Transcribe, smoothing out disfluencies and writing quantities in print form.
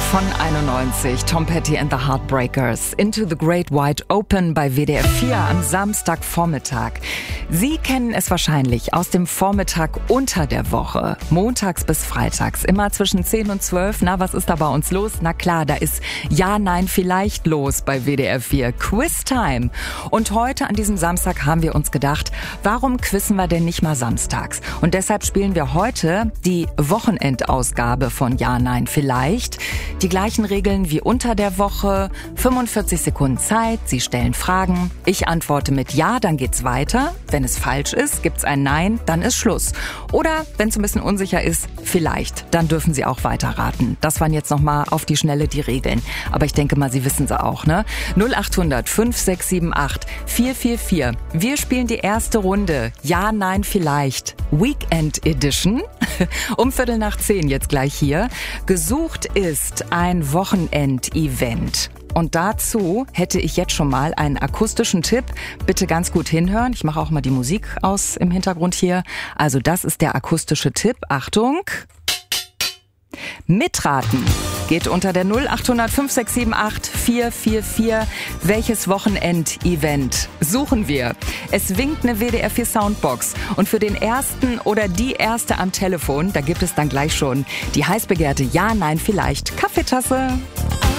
von 91, Tom Petty and the Heartbreakers, Into the Great Wide Open bei WDR 4 am Samstagvormittag. Sie kennen es wahrscheinlich aus dem Vormittag unter der Woche, montags bis freitags, immer zwischen 10 und 12. Na, was ist da bei uns los? Na klar, da ist Ja, Nein, Vielleicht los bei WDR 4, Quiz Time. Und heute an diesem Samstag haben wir uns gedacht, warum quizzen wir denn nicht mal samstags? Und deshalb spielen wir heute die Wochenendausgabe von Ja, Nein, Vielleicht. Die gleichen Regeln wie unter der Woche, 45 Sekunden Zeit, Sie stellen Fragen, ich antworte mit Ja, dann geht's weiter. Wenn es falsch ist, gibt's ein Nein, dann ist Schluss. Oder wenn es ein bisschen unsicher ist, vielleicht, dann dürfen Sie auch weiterraten. Das waren jetzt nochmal auf die Schnelle die Regeln. Aber ich denke mal, Sie wissen sie auch, ne? 0800 5678 444. Wir spielen die erste Runde. Ja, Nein, Vielleicht. Weekend Edition. Um 9:15 jetzt gleich hier. Gesucht ist ein Wochenend-Event. Und dazu hätte ich jetzt schon mal einen akustischen Tipp. Bitte ganz gut hinhören. Ich mache auch mal die Musik aus im Hintergrund hier. Also das ist der akustische Tipp. Achtung. Mitraten geht unter der 0800 5678 444. Welches Wochenend-Event suchen wir? Es winkt eine WDR 4 Soundbox. Und für den ersten oder die erste am Telefon, da gibt es dann gleich schon die heiß begehrte Ja, Nein, Vielleicht Kaffeetasse.